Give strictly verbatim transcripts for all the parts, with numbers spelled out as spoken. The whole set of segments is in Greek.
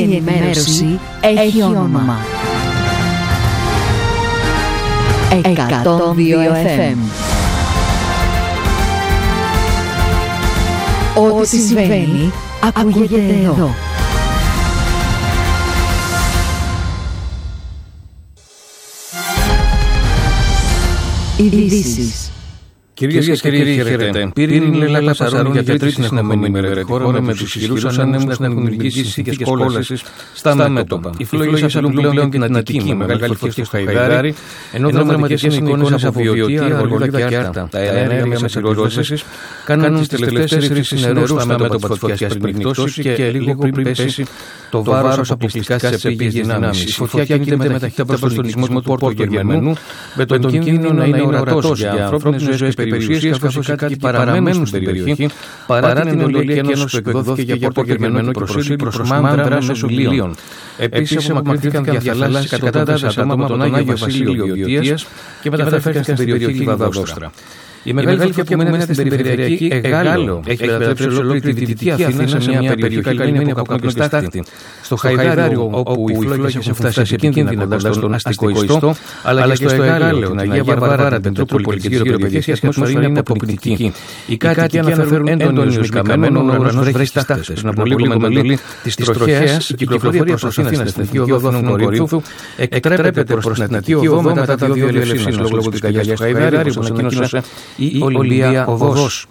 Η ενημέρωση έχει όνομα. εκατόν δύο εφ εμ. Ό,τι συμβαίνει ακούγεται εδώ. Ειδήσεις. Κυρίες και κύριοι, χαίρετε. Πύρινη λέλα Σαρών για τρίτη συνεχόμενη ημέρα. Χώρα με τους ισχυρούς ανέμους να έχουν δημιουργήσει συνθήκες κόλασης στα μέτωπα. Οι φλόγες απειλούν πλέον και την Αττική με μεγάλη φωτιά στο Χαϊδάρι, ενώ δραματικές είναι εικόνες από Βιωτία, Αργολίδα και Άρτα. Τα αέρια μέσα πυρόσβεσης κάνουν τις τελευταίες ρίξεις νερού στα μέτωπα της φωτιάς πριν νυχτώσει και λίγο πριν πέσει το βάρος αποκλειστικά στις επίγειες δυνάμεις. Η φωτιά κινείται με ταχύτητα προς τον οικισμό του Πόρτου Γερμανού, με τον κίνδυνο να είναι ορατός για ανθρώπινες ζωές και περιουσίες, καθώς οι κάτοικοι παραμένουν στην περιοχή παρά την εντολή εκένωσης που εκδόθηκε για πρωτογερμανό προσήλου προς μάνδρα μέσω μιλίων. Επίσης, απομακρύνθηκαν διαφθαλάσσεις εκατοντάδες άτομα από τον Άγιο Βασίλειο Βιωτίας και μεταφέρθηκαν στην περιοχή Λιβαδόστρα. Η μεγάλη φωτιά που μένει στην περιφερειακή Εγάλο έχει μετατρέψει ολόκληρη τη Δυτική Αθήνα σε μια περιοχή καλυμμένη από καπνό και στάχτη. Στο Χαϊδάριο, όπου οι φλόγες έχουν φτάσει επικίνδυνα κοντά στον αστικό ιστό, αλλά και στο Εγάλο, την Αγία Βαρβάρα, την Πετρούπολη και τις γύρω περιοχές, η ατμόσφαιρα είναι αποκριτική. Οι κάτοικοι αναφέρουν έντονους καμένο, ο ουρανός βρέχει στάχτες. Πριν από λίγο με εντολή της τροχέας, η κυκλοφορία προς Αθήνα στην Εθνική Οδό Κορίνθου εκτρέπεται προς την Εθνική Οδό μετά τα δύο διελευσίματα λόγω της καγιάς του Χαϊδάριου, όπως ανακοίνωσε η Ολυμπία Οδός.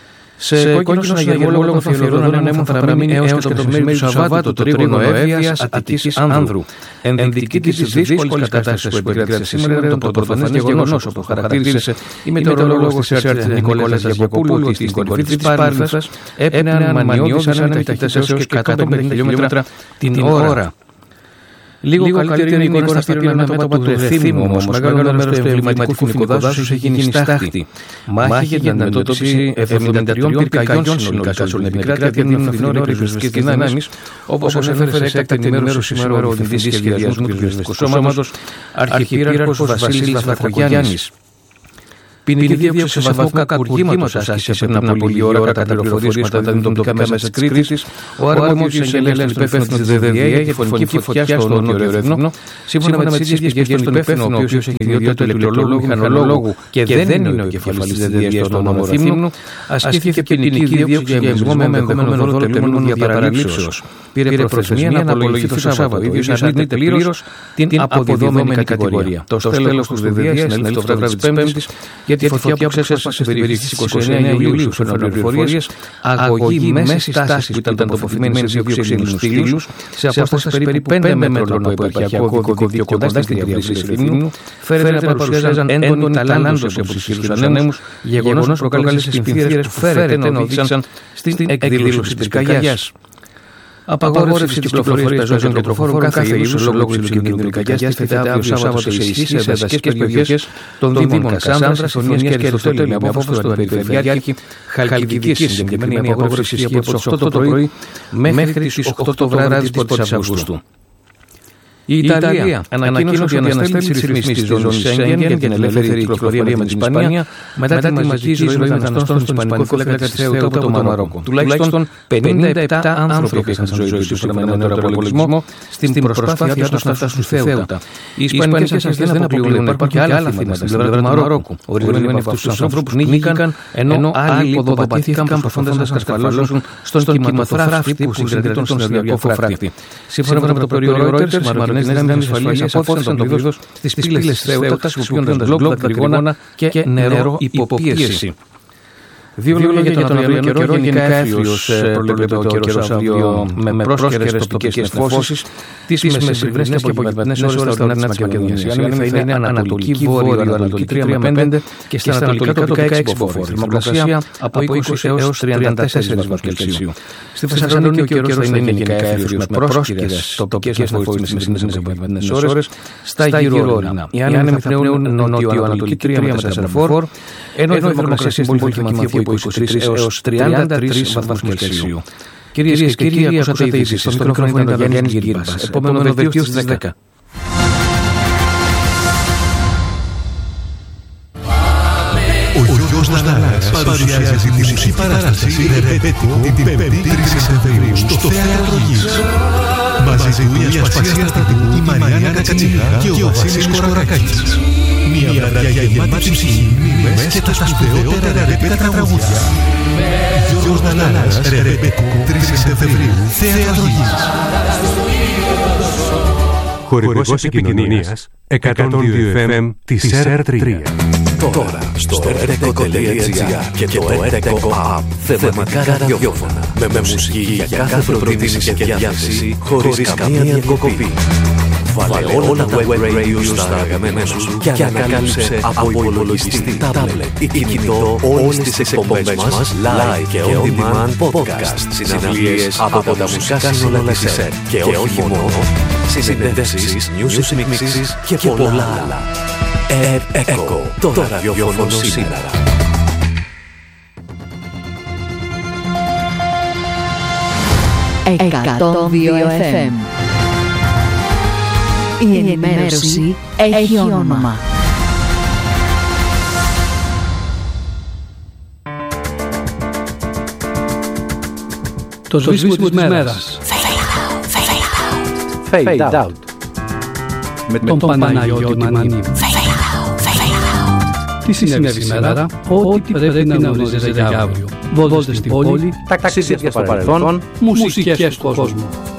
Σε κόκκινο συναγερμόλογο των Φιωροδών ανέμων θα παραμείνει έως και το μεσημέρι του Σαββάτου το τρίγωνο Εύβοιας Αττικής Άνδρου. Ενδεικτική της δύσκολης κατάστασης που επικράτησε σήμερα ήταν το πρωτοφανές γεγονός, όπου χαρακτήρισε η μετεωρολόγος της ΕΡΤ Νικόλας Γιακοπούλου ότι στην κορυφή της Πάρνηθας έπαιναν μανιώδεις άνεμοι ταχύτητας έως και εκατόν πενήντα χιλιόμετρα την ώρα. Λίγο, Λίγο καλύτερη είναι η εικόνα στα πύρωνα μέτωπα του Ρεθύμου, όμως μεγάλο μέρος του εμβληματικού φοινικοδάσους έχει γίνει στάχτη. Μάχη για την αντιμετώπιση εβδομήντα τριών πυρκαγιών συνολικά σε όλη την επικράτεια διαδίνουν φθηνόροι πυροσβεστικές δυνάμεις, όπως ανέφερε σε έκτακτη ενημέρωση σήμερα ο Διευθυντής Σχεδιασμού του Πυροσβεστικού Σώματος, Αρχιεπίραρχος Βασίλης Βαθρακογιάννης. Ποινική δίωξη σε βαθμό κακουργήματος άσκησε πριν από λίγη ώρα κατά πληροφορίες που ήταν τοπικά μέσα της Κρήτης ο αρμόδιος εισαγγελέας του υπεύθυνου της ΔΔΕ για φωνική φωτιά στο Νότιο Ρέθυμνο, σύμφωνα με τις ίδιες πηγές των υπεύθυνων, ο οποίος έχει ιδιότητα του ηλεκτρολόγου μηχανολόγου και δεν είναι ο κεφαλής της ΔΔΕ στο Νότιο Ρέθυμνο, ασκήθηκε ποινική δίωξη για εμπλισμό με ενδεχόμενο δώρο τελούμενων για παραλήψεως. Πήρε προθεσμία να απολογηθεί το Σάββατο, ο οποίος αρνείται πλήρως την αποδιδόμενη κατηγορία. Το στέλεχος της ΔΔΕ συνέλαβε το βράδυ της Πέμπτης για τη φωτιά που ξέσπασε στην περιοχή της εικοστή ενάτη Ιουλίου, σύμφωνα με πληροφορίες, αγωγή μέσης τάσης που ήταν τοποθετημένη σε δύο ξύλινους στήλους, σε απόσταση περίπου πέντε μέτρων από επαρχιακό δίκτυο κοντά στην διαβίωση Ρεθύμνου, φέρεται να παρουσιάζαν έντονη ταλάντωση από τους ισχυρούς ανέμους, γεγονός που προκάλεσε τις πλημμύρες που φέρεται να οδήγησαν στην εκδήλωση της πυρκαγιάς. Απαγόρευση της κυκλοφορίας πεζών και τροφόρων κάθε είδους λόγω του κινδύνου πυρκαγιάς τίθεται αύριο Σάββατο σε ισχύ σε δασικές περιοχές των Δήμων Κασάνδρας, Συμφωνίας και Αριστοτέλη με απόφαση του Περιφερειάρχη Χαλκιδικής. Συγκεκριμένη απαγόρευση ισχύει από τις οκτώ το πρωί μέχρι τις οκτώ το βράδυ της πρώτης Αυγούστου. Η Ιταλία ανακοίνωσε ότι αναστέλει τις ρυθμίσεις της ζώνης Σέγγεν για την ελεύθερη κυκλοφορία με την Ισπανία μετά τη μαζική ζωή μεταναστών στον Ισπανικό φύλακα της Σέουτα από το Μαρόκο. Τουλάχιστον πενήντα επτά άνθρωποι είχαν τη ζωή τους σύμφωνα με τον απολογισμό στην προσπάθειά τους να φτάσουν στη Σέουτα. Οι Ισπανικές αρχές δεν αποκλείουν να υπάρχουν και άλλα θύματα στην πλευρά του Μαρόκου. Ορισμένοι από αυτούς τους ανθρώπους πνίγηκαν, ενώ άλλοι υποδοτήθηκαν προσπαθώντας να σκαρφαλώσουν στον κυματοφράχτη που συγκρατεί τον συνεργειακό φράχτη. Σύμφωνα με το περιοδικό Reuters, οι δυνάμεις ασφαλείας απόφασαν το πλήθος στις πύλες της Σέουτα χρησιμοποιώντας γκλόπ, δακρυγόνα και νερό υποπίεση. Δύο λόγια για τον αυριανό καιρό. Γενικά έφλιος προβλέπεται ο καιρός αύριο με πρόσκαιρες τοπικές νεφώσεις. Τις μεσημβρινές και απογευματινές ώρες στα ορεινά της Μακεδονίας. Η άνεμη θα είναι ανατολική, βόρειο-ανατολική τρία με πέντε και στα ανατολικά τοπικά έξι μποφόρ. Θερμοκρασία από είκοσι έως τριάντα τέσσερα βαθμούς Κελσίου. Στη Θεσσαλονίκη ο καιρός θα είναι γενικά έφλιος με πρόσκαιρες τοπικές νεφώσεις τις μεσημβρινές και απογευματινές ώρες στα γύρω-ορεινά. Η άνεμη θα πνέουν νότιο-ανατολική τρία με τέσσερα μποφόρ, ενώ η θερμοκρασία στην πόλη θα κυμανθεί από είκοσι τρεις έως τριάντα τρεις βαθμούς Κελσίου. Κυρίες και κύριοι, ακούσατε ειδήσεις. Στο μικρόφωνο ήταν ο Γιάννης Γκύρμπας. Επόμενο δελτίο στις δέκα. Ο γιος Ναλάρας παρουσιάζει τη μουσική παράσταση Ρεμπέτικο την πέμπτη τρεις Σεπτεμβρίου στο Θέατρο Γης. Μαζί του η Ασπασία Στρατηγού, η Μαριάννα Κατσινίγα και ο Βασίλης Κορακάκης. Μια βραδιά γεμάτη ψυχή, μνήμες και τα σπουδαιότερα ρεμπέτικα τραγούδια. Γιώργος Ναλάρας, Ρεμπέτικο τρεις Σεπτεμβρίου, Θέατρο Γης. Χορηγός επικοινωνίας εκατόν δύο εφ εμ της Ερ τρία. Τώρα στο ερτεκο τελεία τζι άρ και το ερτεκο App θεματικά ραδιόφωνα με μουσική για κάθε προτίμηση και διάθεση χωρίς καμία διακοπή. Βάλε όλα τα web radio στα αγαπημένα σου και ανακάλυψε από υπολογιστή, τάμπλετ ή κινητό όλες τις εκπομπές μας live και on demand podcast, συναυλίες από τα μουσικά σύνολα της Ερ και όχι μόνο, συνεντεύξεις, music mixes και πολλά άλλα. Ερ Echo, το ραδιόφωνο σήμερα. εκατόν δύο εφ εμ. Η ενημέρωση έχει όνομα. Το σβήσιμο της μέρας. Fade out. Με τον Παναγιώτη Μανή. Τι συνέβη σήμερα, ό,τι πρέπει να γνωρίζετε για αύριο. Βόλτες στην πόλη, ταξίδια στο παρελθόν, μουσικές του κόσμου.